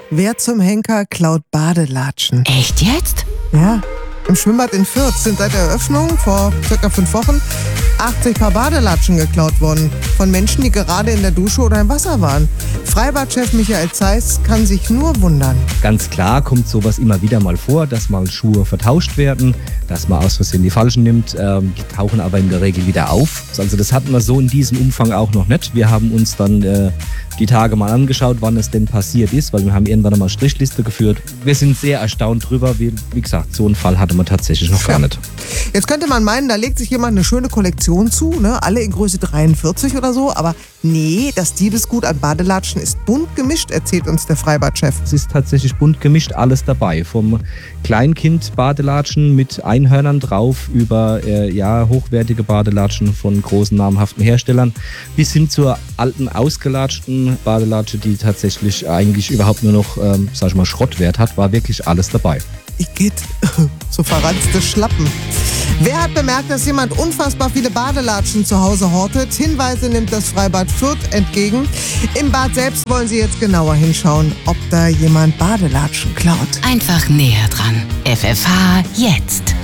Wer zum Henker klaut Badelatschen? Echt jetzt? Ja, im Schwimmbad in Fürth sind seit der Eröffnung vor ca. 5 Wochen 80 Paar Badelatschen geklaut worden. Von Menschen, die gerade in der Dusche oder im Wasser waren. Freibadchef Michael Zeiss kann sich nur wundern. Ganz klar kommt sowas immer wieder mal vor, dass mal Schuhe vertauscht werden, dass man aus Versehen die falschen nimmt. Die tauchen aber in der Regel wieder auf. Also das hatten wir so in diesem Umfang auch noch nicht. Wir haben uns dann die Tage mal angeschaut, wann es denn passiert ist, weil wir haben irgendwann einmal Strichliste geführt. Wir sind sehr erstaunt drüber. Wie gesagt, so einen Fall hatte man tatsächlich noch gar nicht. Jetzt könnte man meinen, da legt sich jemand eine schöne Kollektion zu, ne? Alle in Größe 43 oder so, aber nee, das Diebesgut an Badelatschen ist bunt gemischt, erzählt uns der Freibadchef. Es ist tatsächlich bunt gemischt, alles dabei. Vom Kleinkind-Badelatschen mit Einhörnern drauf über hochwertige Badelatschen von großen namhaften Herstellern bis hin zur alten, ausgelatschten Badelatsche, die tatsächlich eigentlich überhaupt nur noch, Schrottwert hat, war wirklich alles dabei. Igitt, so verranzte Schlappen. Wer hat bemerkt, dass jemand unfassbar viele Badelatschen zu Hause hortet? Hinweise nimmt das Freibad Fürth entgegen. Im Bad selbst wollen sie jetzt genauer hinschauen, ob da jemand Badelatschen klaut. Einfach näher dran. FFH jetzt.